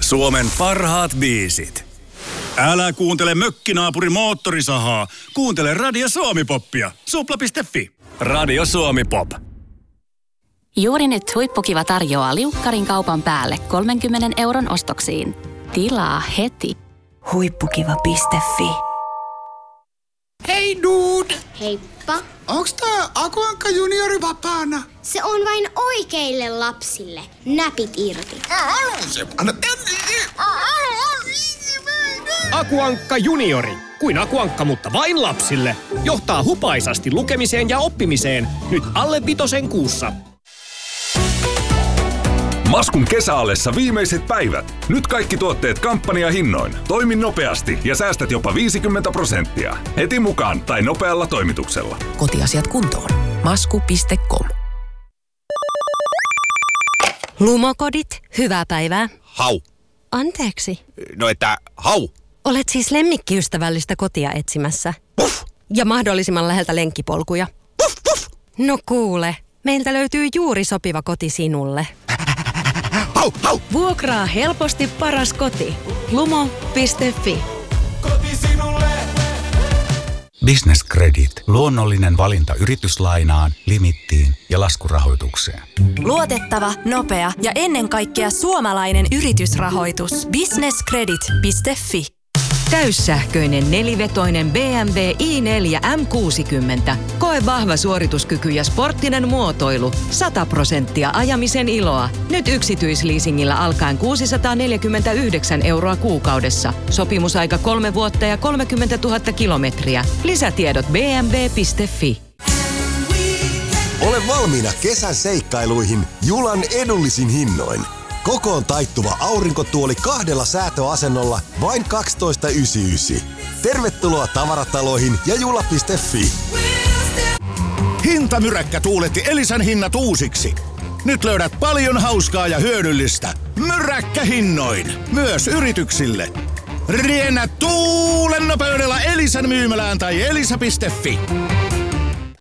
Suomen parhaat biisit. Älä kuuntele mökkinaapurin moottorisahaa. Kuuntele Radio Suomi-poppia. Supla.fi. Radio Suomi-pop. Juuri nyt Huippukiva tarjoaa liukkarin kaupan päälle 30 € ostoksiin. Tilaa heti. Huippukiva.fi. Hei dude! Heippa. Onks tää Aku Ankka juniori vapaana? Se on vain oikeille lapsille. Näpit irti. Anna Aku Ankka juniori. Kuin Aku Ankka, mutta vain lapsille. Johtaa hupaisasti lukemiseen ja oppimiseen. Nyt alle 5 kuussa. Maskun kesäallessa viimeiset päivät. Nyt kaikki tuotteet kampanjahinnoin. Toimi nopeasti ja säästät jopa 50%. Heti mukaan tai nopealla toimituksella. Kotiasiat kuntoon. Masku.com. Lumokodit, hyvää päivää. Hau. Anteeksi. No että hau. Olet siis lemmikkiystävällistä kotia etsimässä. Puff. Ja mahdollisimman läheltä lenkkipolkuja. Puff, puff. No kuule, meiltä löytyy juuri sopiva koti sinulle. Hau, hau. Vuokraa helposti paras koti. Lumo.fi. Koti sinulle. Business Credit. Luonnollinen valinta yrityslainaan, limittiin ja laskurahoitukseen. Luotettava, nopea ja ennen kaikkea suomalainen yritysrahoitus. Businesscredit.fi. Täyssähköinen nelivetoinen BMW i4 M60. Koe vahva suorituskyky ja sporttinen muotoilu. 100% ajamisen iloa. Nyt yksityisleasingillä alkaen 649 € kuukaudessa. Sopimusaika 3 vuotta ja 30 000 kilometriä. Lisätiedot bmw.fi. Ole valmiina kesän seikkailuihin Julan edullisin hinnoin. Kokoon taittuva aurinkotuoli 2 säätöasennolla vain 12,99. Tervetuloa tavarataloihin ja jula.fi. Hintamyräkkä tuuletti Elisan hinnat uusiksi. Nyt löydät paljon hauskaa ja hyödyllistä. Myräkkähinnoin. Myös yrityksille. Riennä tuulen nopeudella Elisan myymälään tai elisa.fi.